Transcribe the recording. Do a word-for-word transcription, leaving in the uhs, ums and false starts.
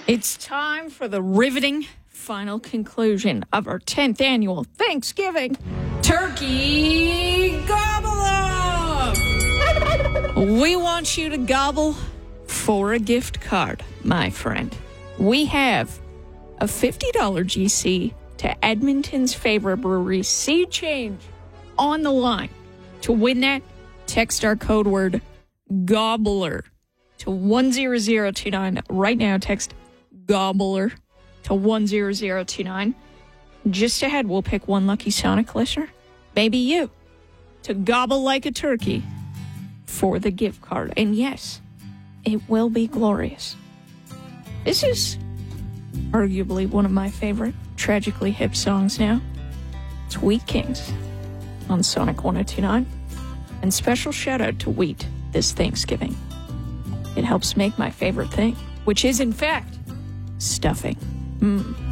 It's time for the riveting final conclusion of our tenth annual Thanksgiving Turkey Gobble Up! We want you to gobble for a gift card, my friend. We have a fifty dollars G C to Edmonton's favorite brewery, Sea Change, on the line. To win that, text our code word GOBBLER to one zero zero two nine. Right now, text GOBBLER to one zero zero two nine. Just ahead, we'll pick one lucky Sonic listener, maybe you, to gobble like a turkey for the gift card. And yes, it will be glorious. This is arguably one of my favorite tragically hip songs now. It's Wheat Kings on Sonic one oh two nine. And special shout out to wheat this Thanksgiving. It helps make my favorite thing, which is in fact stuffing. Mmm.